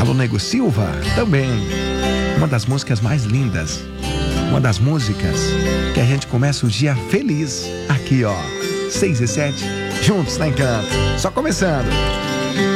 Alô, Nego Silva, também. Uma das músicas mais lindas. Uma das músicas que a gente começa o dia feliz. Aqui, ó, 6 e 7, juntos na Encanto. Só começando.